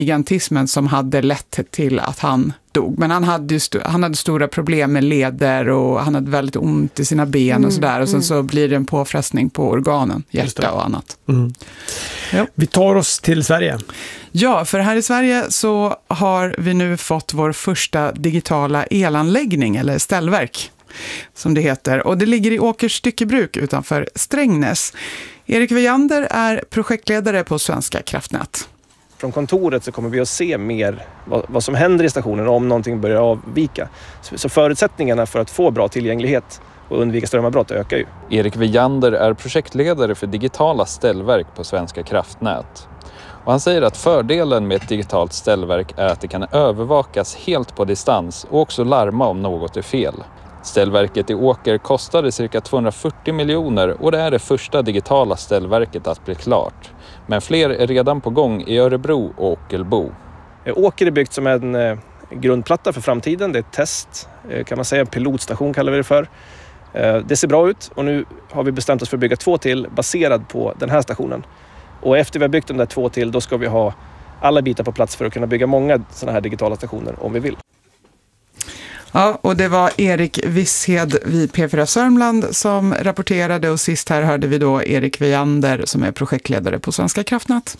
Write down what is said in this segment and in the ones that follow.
gigantismen som hade lett till att han dog. Men han hade stora problem med leder och han hade väldigt ont i sina ben och sådär. Och sen så blir det en påfrestning på organen, hjärta och annat. Ja. Vi tar oss till Sverige. Ja, för här i Sverige så har vi nu fått vår första digitala elanläggning, eller ställverk som det heter. Och det ligger i Åkers styckebruk utanför Strängnäs. Erik Viander är projektledare på Svenska kraftnät. Från kontoret så kommer vi att se mer vad som händer i stationen om någonting börjar avvika. Så förutsättningarna för att få bra tillgänglighet och undvika strömavbrott ökar ju. Erik Viander är projektledare för digitala ställverk på Svenska kraftnät. Och han säger att fördelen med ett digitalt ställverk är att det kan övervakas helt på distans och också larma om något är fel. Ställverket i Åker kostade cirka 240 miljoner och det är det första digitala ställverket att bli klart. Men fler är redan på gång i Örebro och Ockelbo. Åker är byggt som en grundplatta för framtiden. Det är ett test, kan man säga, en pilotstation kallar vi det för. Det ser bra ut och nu har vi bestämt oss för att bygga 2 till baserad på den här stationen. Och efter vi har byggt de där 2 till, då ska vi ha alla bitar på plats för att kunna bygga många sådana här digitala stationer om vi vill. Ja, och det var Erik Wisshed vid P4 Sörmland som rapporterade, och sist här hörde vi då Erik Viander som är projektledare på Svenska kraftnät.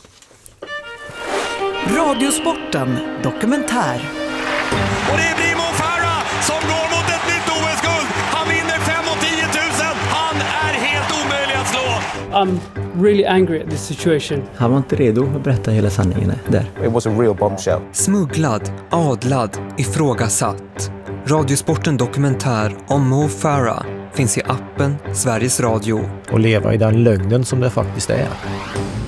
Radiosporten dokumentär. Och det blir Mo Farah som går mot ett nytt OS-guld. Han vinner 5 och 10 000. Han är helt omöjlig att slå. I'm really angry at this situation. Han var inte redo att berätta hela sanningen där. It was a real bombshell. Smugglad, adlad, ifrågasatt. Radiosporten dokumentär om Mo Farah finns i appen Sveriges Radio. Och leva i den lögnen som det faktiskt är.